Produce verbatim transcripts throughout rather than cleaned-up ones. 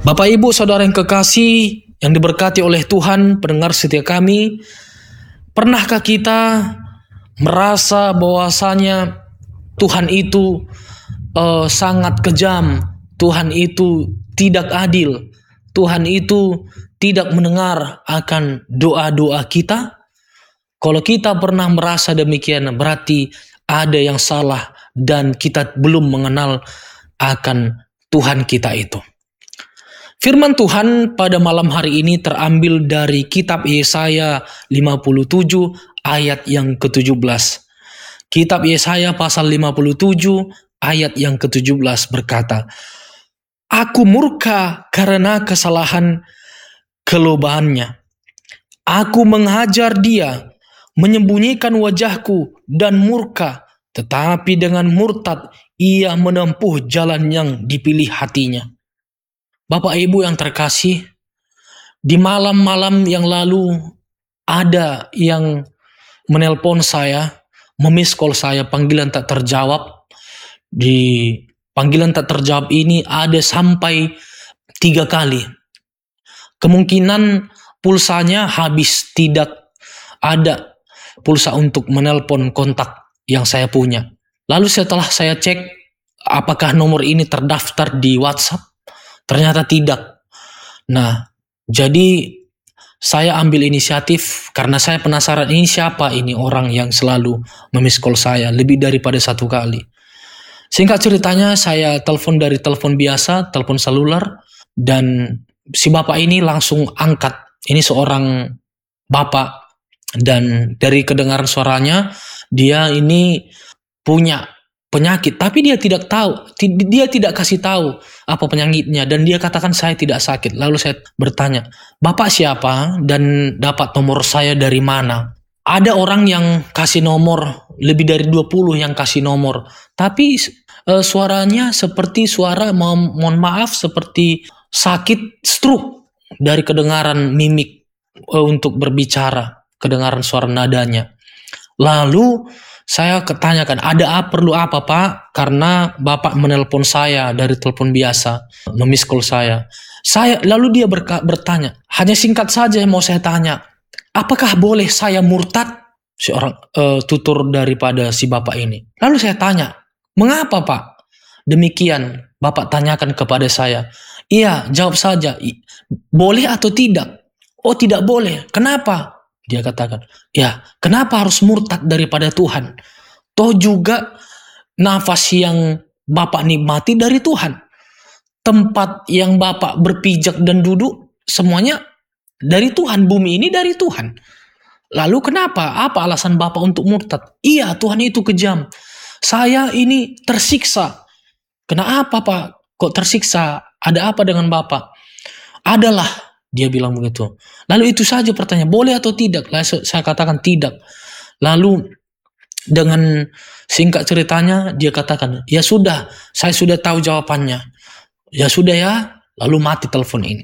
Bapak, Ibu, Saudara yang kekasih, yang diberkati oleh Tuhan, pendengar setia kami, pernahkah kita merasa bahwasanya Tuhan itu uh, sangat kejam, Tuhan itu tidak adil, Tuhan itu tidak mendengar akan doa-doa kita? Kalau kita pernah merasa demikian, berarti ada yang salah dan kita belum mengenal akan Tuhan kita itu. Firman Tuhan pada malam hari ini terambil dari kitab Yesaya lima puluh tujuh ayat yang ketujuh belas. Kitab Yesaya pasal lima puluh tujuh ayat yang ketujuh belas berkata, "Aku murka karena kesalahan kelobahannya. Aku menghajar dia, menyembunyikan wajahku dan murka, tetapi dengan murtad ia menempuh jalan yang dipilih hatinya." Bapak Ibu yang terkasih, di malam-malam yang lalu ada yang menelpon saya, memiss call saya, panggilan tak terjawab. Di panggilan tak terjawab ini ada sampai tiga kali. Kemungkinan pulsanya habis, tidak ada pulsa untuk menelpon kontak yang saya punya. Lalu setelah saya cek apakah nomor ini terdaftar di WhatsApp, ternyata tidak. Nah, jadi saya ambil inisiatif karena saya penasaran ini siapa ini orang yang selalu memiss call saya lebih daripada satu kali. Singkat ceritanya, saya telepon dari telepon biasa, telepon seluler, dan si bapak ini langsung angkat. Ini seorang bapak, dan dari kedengaran suaranya dia ini punya penyakit, tapi dia tidak tahu, dia tidak kasih tahu apa penyakitnya, dan dia katakan saya tidak sakit. Lalu saya bertanya, "Bapak siapa dan dapat nomor saya dari mana?" Ada orang yang kasih nomor, lebih dari dua puluh yang kasih nomor, tapi e, suaranya seperti suara, mo mohon maaf, seperti sakit stroke dari kedengaran mimik e, untuk berbicara, kedengaran suara nadanya. Lalu saya ketanyakan, ada apa, perlu apa Pak? Karena Bapak menelpon saya dari telepon biasa, memiss call saya. Saya lalu dia bertanya, hanya singkat saja mau saya tanya, apakah boleh saya murtad? Seorang uh, tutur daripada si Bapak ini. Lalu saya tanya, mengapa Pak? Demikian Bapak tanyakan kepada saya. Iya, jawab saja, boleh atau tidak? Oh, tidak boleh. Kenapa? Dia katakan, ya kenapa harus murtad daripada Tuhan? Toh juga nafas yang Bapak nikmati dari Tuhan. Tempat yang Bapak berpijak dan duduk, semuanya dari Tuhan. Bumi ini dari Tuhan. Lalu kenapa? Apa alasan Bapak untuk murtad? Iya, Tuhan itu kejam. Saya ini tersiksa. Kenapa Pak? Kok tersiksa? Ada apa dengan Bapak? Adalah. Dia bilang begitu. Lalu itu saja pertanyaan, boleh atau tidak? Lalu saya katakan tidak. Lalu dengan singkat ceritanya dia katakan, ya sudah, saya sudah tahu jawabannya. Ya sudah ya, lalu mati telepon ini.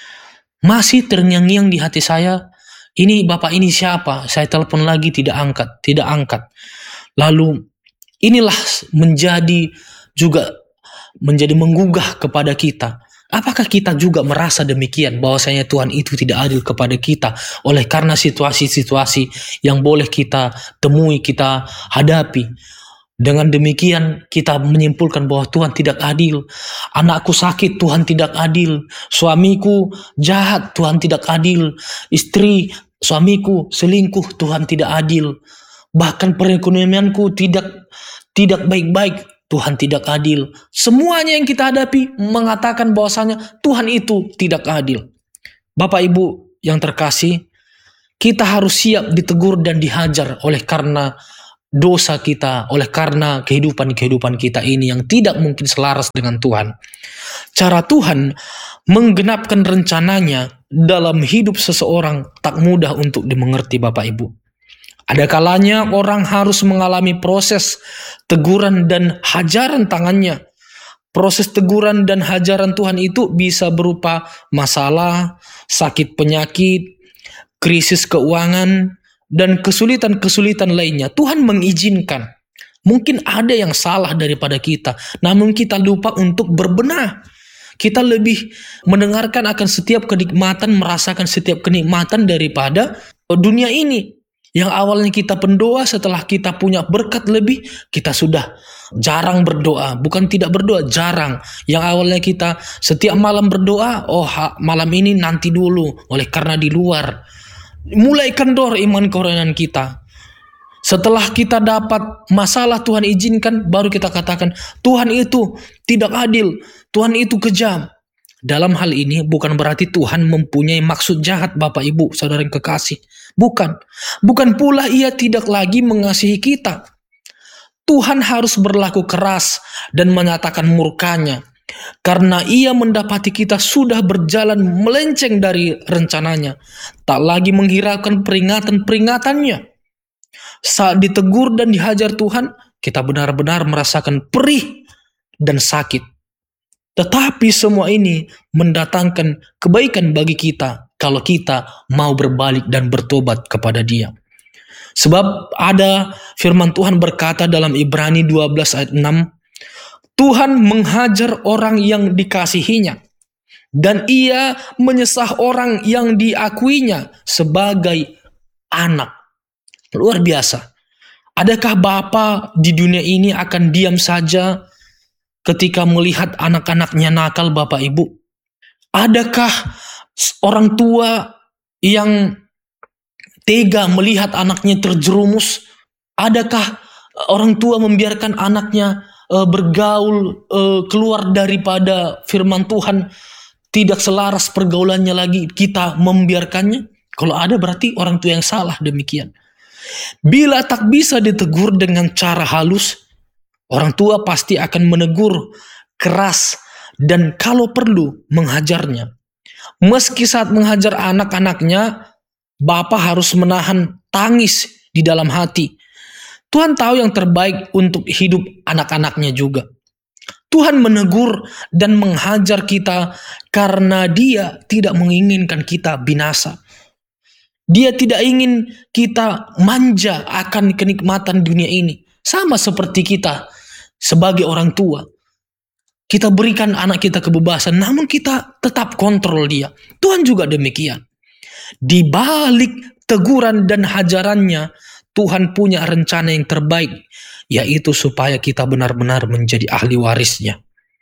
Masih terngiang-ngiang di hati saya, ini Bapak ini siapa? Saya telepon lagi tidak angkat, tidak angkat. Lalu inilah menjadi juga menjadi menggugah kepada kita. Apakah kita juga merasa demikian, bahwasanya Tuhan itu tidak adil kepada kita oleh karena situasi-situasi yang boleh kita temui, kita hadapi. Dengan demikian kita menyimpulkan bahwa Tuhan tidak adil. Anakku sakit, Tuhan tidak adil. Suamiku jahat, Tuhan tidak adil. Istri suamiku selingkuh, Tuhan tidak adil. Bahkan perekonomianku tidak tidak baik-baik, Tuhan tidak adil. Semuanya yang kita hadapi mengatakan bahwasanya Tuhan itu tidak adil. Bapak Ibu yang terkasih, kita harus siap ditegur dan dihajar oleh karena dosa kita, oleh karena kehidupan-kehidupan kita ini yang tidak mungkin selaras dengan Tuhan. Cara Tuhan menggenapkan rencananya dalam hidup seseorang tak mudah untuk dimengerti, Bapak Ibu. Ada kalanya orang harus mengalami proses teguran dan hajaran tangannya. Proses teguran dan hajaran Tuhan itu bisa berupa masalah, sakit penyakit, krisis keuangan, dan kesulitan-kesulitan lainnya. Tuhan mengizinkan. Mungkin ada yang salah daripada kita, namun kita lupa untuk berbenah. Kita lebih mendengarkan akan setiap kenikmatan, merasakan setiap kenikmatan daripada dunia ini. Yang awalnya kita pendoa, setelah kita punya berkat lebih, kita sudah jarang berdoa. Bukan tidak berdoa, jarang. Yang awalnya kita setiap malam berdoa, oh malam ini nanti dulu, oleh karena di luar. Mulai kendor iman kerohanian kita. Setelah kita dapat masalah, Tuhan izinkan, baru kita katakan, Tuhan itu tidak adil, Tuhan itu kejam. Dalam hal ini bukan berarti Tuhan mempunyai maksud jahat, Bapak Ibu, saudara yang kekasih. Bukan. Bukan pula ia tidak lagi mengasihi kita. Tuhan harus berlaku keras dan menyatakan murkanya. Karena ia mendapati kita sudah berjalan melenceng dari rencananya. Tak lagi menghiraukan peringatan-peringatannya. Saat ditegur dan dihajar Tuhan, kita benar-benar merasakan perih dan sakit. Tetapi semua ini mendatangkan kebaikan bagi kita kalau kita mau berbalik dan bertobat kepada Dia. Sebab ada firman Tuhan berkata dalam Ibrani dua belas ayat enam, Tuhan menghajar orang yang dikasihinya, dan Ia menyesah orang yang diakuinya sebagai anak. Luar biasa. Adakah Bapa di dunia ini akan diam saja ketika melihat anak-anaknya nakal, Bapak Ibu? Adakah orang tua yang tega melihat anaknya terjerumus? Adakah orang tua membiarkan anaknya uh, bergaul uh, keluar daripada firman Tuhan, tidak selaras pergaulannya lagi, kita membiarkannya? Kalau ada berarti orang tua yang salah demikian. Bila tak bisa ditegur dengan cara halus, orang tua pasti akan menegur keras dan kalau perlu menghajarnya. Meski saat menghajar anak-anaknya, Bapa harus menahan tangis di dalam hati. Tuhan tahu yang terbaik untuk hidup anak-anaknya juga. Tuhan menegur dan menghajar kita karena Dia tidak menginginkan kita binasa. Dia tidak ingin kita manja akan kenikmatan dunia ini. Sama seperti kita sebagai orang tua. Kita berikan anak kita kebebasan, namun kita tetap kontrol dia. Tuhan juga demikian. Di balik teguran dan hajarannya, Tuhan punya rencana yang terbaik, yaitu supaya kita benar-benar menjadi ahli warisnya.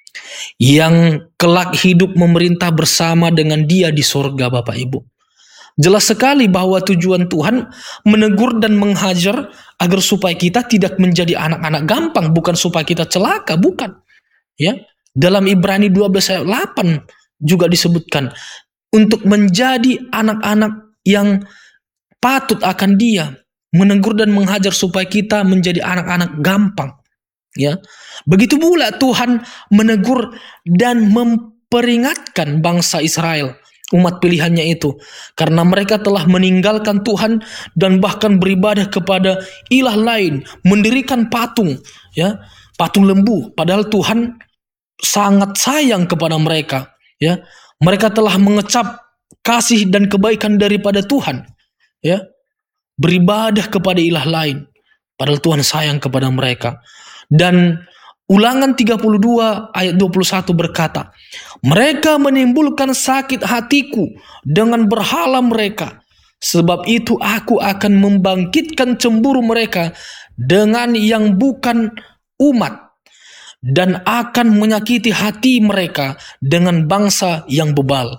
Yang kelak hidup memerintah bersama dengan Dia di sorga, Bapak Ibu. Jelas sekali bahwa tujuan Tuhan menegur dan menghajar agar supaya kita tidak menjadi anak-anak gampang, bukan supaya kita celaka, bukan. Ya, dalam Ibrani dua belas ayat delapan juga disebutkan untuk menjadi anak-anak yang patut akan Dia, menegur dan menghajar supaya kita menjadi anak-anak gampang. Ya, begitu pula Tuhan menegur dan memperingatkan bangsa Israel, umat pilihannya itu, karena mereka telah meninggalkan Tuhan dan bahkan beribadah kepada ilah lain, mendirikan patung, ya, patung lembu, padahal Tuhan sangat sayang kepada mereka, ya. Mereka telah mengecap kasih dan kebaikan daripada Tuhan, ya, beribadah kepada ilah lain, padahal Tuhan sayang kepada mereka. Dan Ulangan tiga puluh dua ayat dua puluh satu berkata, mereka menimbulkan sakit hatiku dengan berhala mereka. Sebab itu aku akan membangkitkan cemburu mereka dengan yang bukan umat. Dan akan menyakiti hati mereka dengan bangsa yang bebal.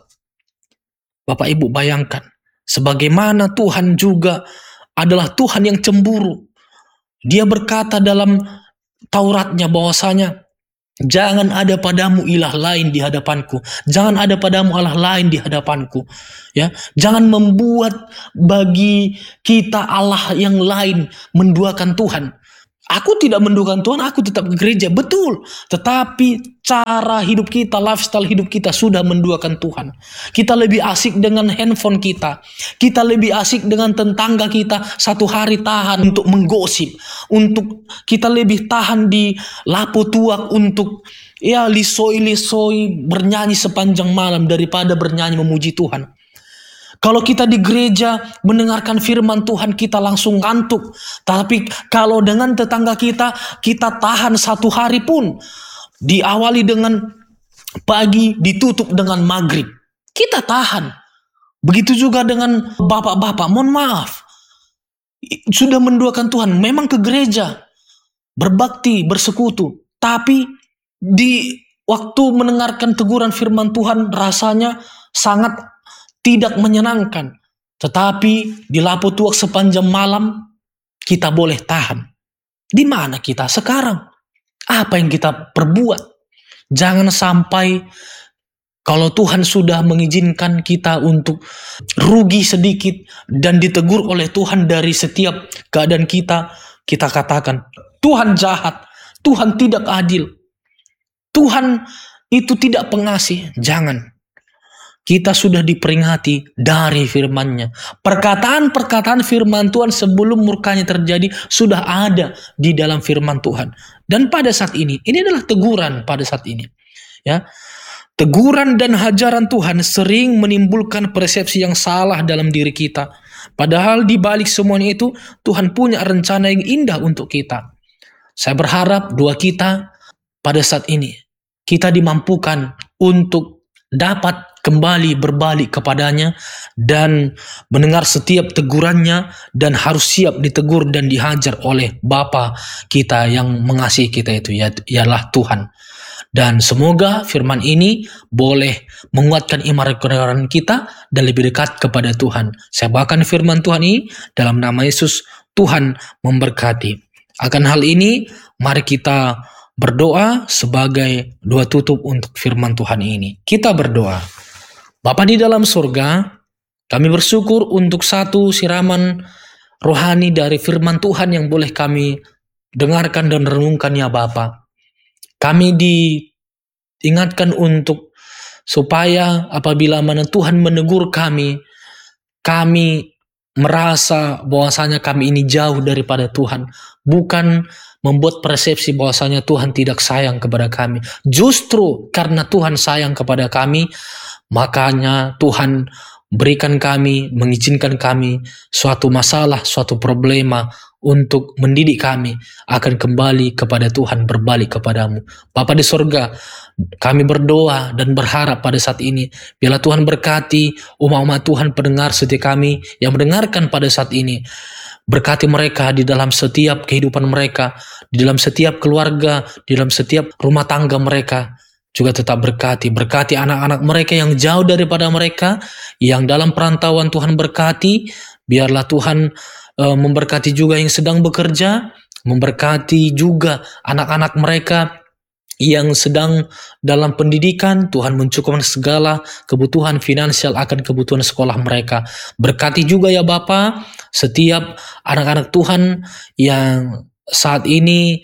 Bapak Ibu bayangkan, sebagaimana Tuhan juga adalah Tuhan yang cemburu. Dia berkata dalam Tauratnya bahwasanya jangan ada padamu ilah lain di hadapanku, jangan ada padamu Allah lain di hadapanku, ya, jangan membuat bagi kita Allah yang lain, menduakan Tuhan. Aku tidak menduakan Tuhan, aku tetap ke gereja, betul, tetapi cara hidup kita, lifestyle hidup kita sudah menduakan Tuhan. Kita lebih asik dengan handphone kita, kita lebih asik dengan tetangga kita, satu hari tahan untuk menggosip, untuk kita lebih tahan di lapo tuak untuk ya lisoi-lisoi bernyanyi sepanjang malam daripada bernyanyi memuji Tuhan. Kalau kita di gereja mendengarkan firman Tuhan, kita langsung ngantuk. Tapi kalau dengan tetangga kita, kita tahan satu hari pun. Diawali dengan pagi ditutup dengan maghrib. Kita tahan. Begitu juga dengan bapak-bapak, mohon maaf. Sudah menduakan Tuhan, memang ke gereja, berbakti, bersekutu. Tapi di waktu mendengarkan teguran firman Tuhan rasanya sangat tidak menyenangkan. Tetapi di lapo tuak sepanjang malam kita boleh tahan. Di mana kita sekarang? Apa yang kita perbuat? Jangan sampai kalau Tuhan sudah mengizinkan kita untuk rugi sedikit dan ditegur oleh Tuhan dari setiap keadaan kita, kita katakan, Tuhan jahat, Tuhan tidak adil, Tuhan itu tidak pengasih. Jangan. Kita sudah diperingati dari firman-Nya. Perkataan-perkataan firman Tuhan sebelum murkanya terjadi sudah ada di dalam firman Tuhan. Dan pada saat ini, ini adalah teguran pada saat ini. Ya. Teguran dan hajaran Tuhan sering menimbulkan persepsi yang salah dalam diri kita. Padahal di balik semuanya itu, Tuhan punya rencana yang indah untuk kita. Saya berharap doa kita pada saat ini, kita dimampukan untuk dapat kembali berbalik kepadanya dan mendengar setiap tegurannya dan harus siap ditegur dan dihajar oleh Bapa kita yang mengasihi kita itu, ya, ialah Tuhan. Dan semoga firman ini boleh menguatkan iman kebenaran kita dan lebih dekat kepada Tuhan. Saya bawakan firman Tuhan ini dalam nama Yesus. Tuhan memberkati. Akan hal ini, mari kita berdoa sebagai doa tutup untuk firman Tuhan ini. Kita berdoa. Bapa di dalam surga, kami bersyukur untuk satu siraman rohani dari firman Tuhan yang boleh kami dengarkan dan renungkan, ya Bapa. Kami diingatkan untuk supaya apabila mana Tuhan menegur kami, kami merasa bahwasanya kami ini jauh daripada Tuhan. Bukan membuat persepsi bahwasanya Tuhan tidak sayang kepada kami. Justru karena Tuhan sayang kepada kami, makanya Tuhan berikan kami, mengizinkan kami suatu masalah, suatu problema untuk mendidik kami akan kembali kepada Tuhan, berbalik kepadamu. Bapa di surga, kami berdoa dan berharap pada saat ini, biarlah Tuhan berkati umat-umat Tuhan, pendengar setia kami yang mendengarkan pada saat ini. Berkati mereka di dalam setiap kehidupan mereka, di dalam setiap keluarga, di dalam setiap rumah tangga mereka. Juga tetap berkati, berkati anak-anak mereka yang jauh daripada mereka, yang dalam perantauan Tuhan berkati. Biarlah Tuhan uh, memberkati juga yang sedang bekerja, memberkati juga anak-anak mereka yang sedang dalam pendidikan. Tuhan mencukupkan segala kebutuhan finansial akan kebutuhan sekolah mereka. Berkati juga ya Bapa setiap anak-anak Tuhan yang saat ini,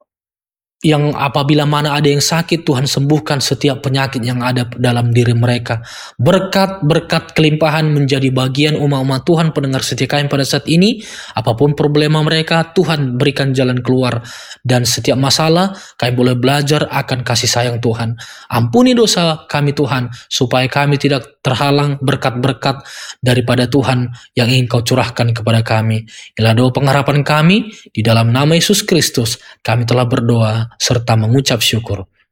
yang apabila mana ada yang sakit, Tuhan sembuhkan setiap penyakit yang ada dalam diri mereka. Berkat-berkat kelimpahan menjadi bagian umat-umat Tuhan pendengar setia kami pada saat ini. Apapun problema mereka, Tuhan berikan jalan keluar. Dan setiap masalah, kami boleh belajar akan kasih sayang Tuhan. Ampuni dosa kami Tuhan, supaya kami tidak terhalang berkat-berkat daripada Tuhan yang ingin Kau curahkan kepada kami. Inilah doa pengharapan kami, di dalam nama Yesus Kristus kami telah berdoa serta mengucap syukur.